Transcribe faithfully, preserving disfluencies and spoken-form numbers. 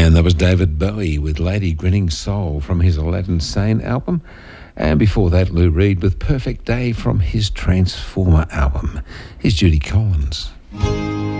And that was David Bowie with Lady Grinning Soul from his Aladdin Sane album. And before that, Lou Reed with Perfect Day from his Transformer album. Here's Judy Collins.